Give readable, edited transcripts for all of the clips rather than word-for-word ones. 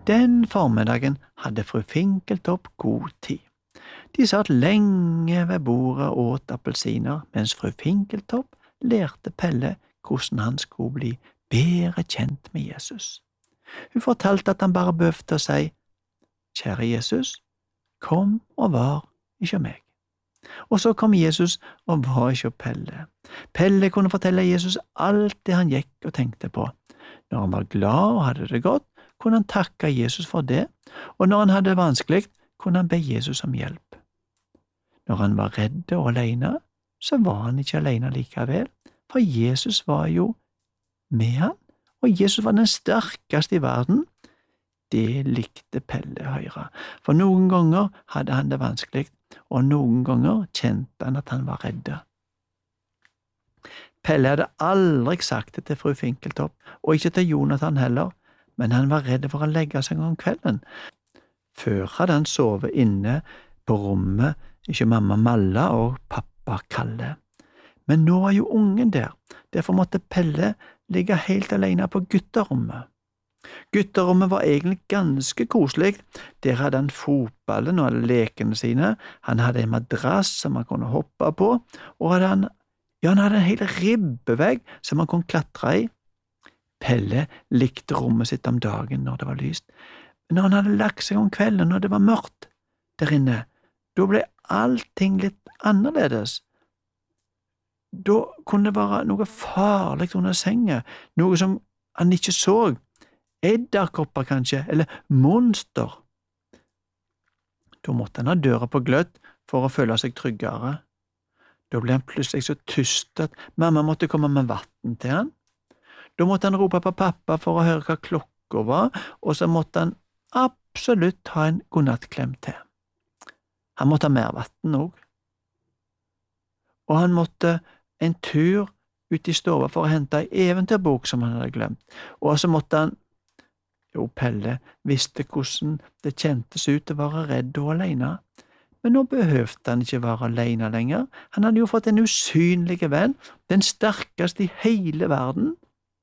Den formiddagen hadde fru Finkeltopp god tid. De satt lenge ved bordet og åt appelsiner, mens fru Finkeltopp lærte Pelle hvordan han skulle bli bedre kjent med Jesus. Hun fortalte at han bare behøvde å si, «Kjære Jesus, kom og var ikke meg.» Og så kom Jesus og var ikke Pelle. Pelle kunne fortelle Jesus alt det han gikk og tenkte på. Når han var glad og hadde det godt, kunne han takke Jesus for det, og når han hadde det vanskelig, kunne han be Jesus om hjelp. Når han var redd og alene, så var han ikke alene likevel, for Jesus var jo med han, og Jesus var den sterkeste i verden. Det likte Pelle høyre, for noen ganger hadde han det vanskelig, og noen ganger kjente han at han var redd. Pelle hadde aldri sagt det til fru Finkeltopp, og ikke til Jonathan heller, men han var redd for å legge seg om kvelden. Før hadde han sovet inne på rommet, ikke mamma Malla og pappa Kalle. Men nå var jo ungen der, derfor måtte Pelle ligge helt alene på gutterommet. Gutterommet var egentlig ganske koselig. Der hadde han fotballen og alle lekene sine, han hadde en madrass som han kunne hoppe på, og han hadde en hel ribbevegg som han kunne klatre i. Pelle likte rommet sitt om dagen når det var lyst, men når han hadde lagt seg om kvelden når det var mørkt der inne, da ble allting litt annerledes. Da kunne det være noe farlig under senga, noe som han ikke så, edderkopper kanskje, eller monster. Da måtte han ha døra på gløtt for å føle seg tryggere. Da ble han plutselig så tyst at mamma måtte komme med vatten til han. Da måtte han rope på pappa for å høre hva klokka var, og så måtte han absolutt ha en godnattklem til. Han måtte ha mer vatten også. Og han måtte en tur ut i stova for å hente en eventyrbok som han hadde glemt, og så måtte han Pelle visste hvordan det kjentes ut å være redd og alene, men nå behøvde han ikke være alene lenger. Han hadde jo fått en usynlig venn, den sterkeste i hele verden.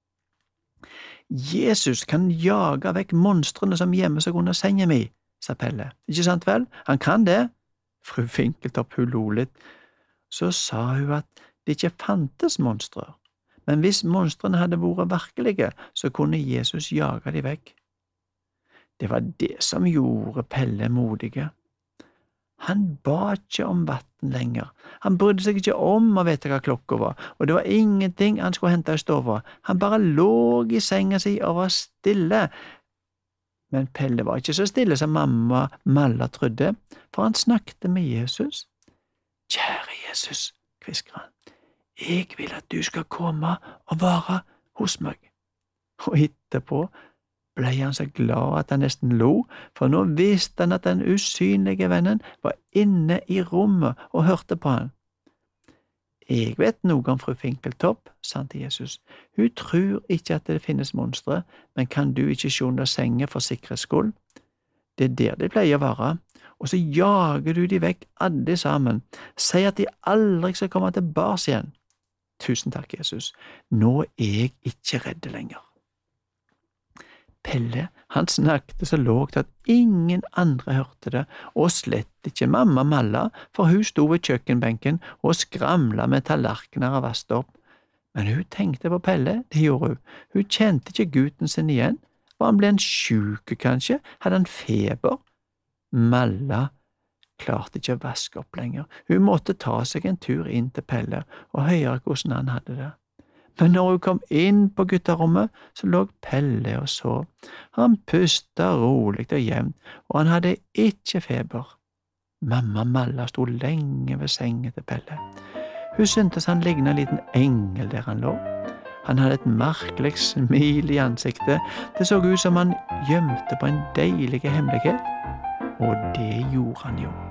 Jesus kan jage vekk monstrene som gjemmer seg under senga mi, sa Pelle. Ikke sant vel? Han kan det. Fru Finkeltopp hun lo litt. Så sa hun at det ikke fantes monstre, men hvis monstrene hadde vært virkelige, så kunne Jesus jage de vekk. Det var det som gjorde Pelle modige. Han ba ikke om vatten lenger. Han brydde seg ikke om å vite hva klokka var, og det var ingenting han skulle hente i stova. Han bare lå i senga si og var stille. Men Pelle var ikke så stille som mamma Malla trodde, for han snakket med Jesus. «Kjære Jesus», hvisker han, «jeg vil at du skal komme og være hos meg.» Og etterpå ble han så glad at han nesten lo, for nå visste han at den usynlige vennen var inne i rommet og hørte på han. «Jeg vet noe om fru Finkeltopp», sa han til Jesus. «Hun tror ikke at det finnes monstre, men kan du ikke se under sengen for sikkerhets skyld? Det er der de pleier å være, og så jager du de vekk alle sammen. Si at de aldri skal komme tilbake igjen.» «Tusen takk, Jesus. Nå er jeg ikke redd lenger.» Pelle, han snakket så lågt at ingen andre hørte det, og slett ikke mamma Malla, for hun sto ved kjøkkenbenken og skramla med tallerkener og vasket opp. Men hun tenkte på Pelle, det gjorde hun. Hun kjente ikke gutten sin igjen. Var han ble en syk, kanskje? Hadde han feber? Malla klarte ikke å vaske opp lenger. Hun måtte ta seg en tur inn til Pelle og høre hvordan han hadde det. Men når hun kom inn på gutterommet, så lå Pelle og sov. Han pustet rolig og jevnt, og han hadde ikke feber. Mamma Malla sto lenge ved sengen til Pelle. Hun syntes han lignet en liten engel der han lå. Han hadde et merkelig smil i ansiktet. Det så ut som han gjemte på en deilig hemmelighet, og det gjorde han jo.